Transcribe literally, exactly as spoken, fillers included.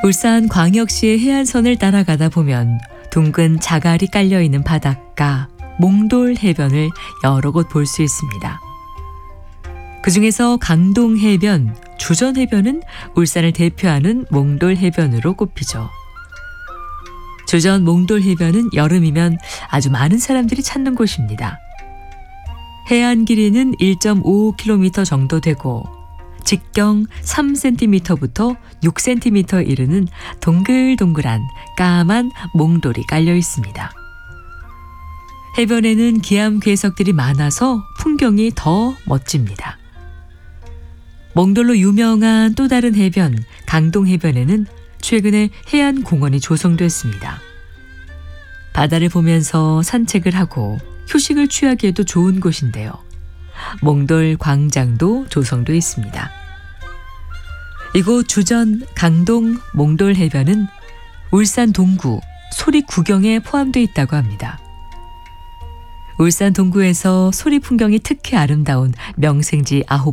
울산 광역시의 해안선을 따라가다 보면 둥근 자갈이 깔려있는 바닷가 몽돌 해변을 여러 곳 볼 수 있습니다. 그중에서 강동 해변, 주전 해변은 울산을 대표하는 몽돌 해변으로 꼽히죠. 주전 몽돌 해변은 여름이면 아주 많은 사람들이 찾는 곳입니다. 해안 길이는 일 점 오 킬로미터 정도 되고 직경 삼 센티미터부터 육 센티미터 이르는 동글동글한 까만 몽돌이 깔려 있습니다. 해변에는 기암괴석들이 많아서 풍경이 더 멋집니다. 몽돌로 유명한 또 다른 해변, 강동해변에는 최근에 해안공원이 조성됐습니다. 바다를 보면서 산책을 하고 휴식을 취하기에도 좋은 곳인데요. 몽돌 광장도 조성돼 있습니다. 이곳 주전 강동 몽돌 해변은 울산 동구 소리구경에 포함되어 있다고 합니다. 울산 동구에서 소리 풍경이 특히 아름다운 명생지 아홉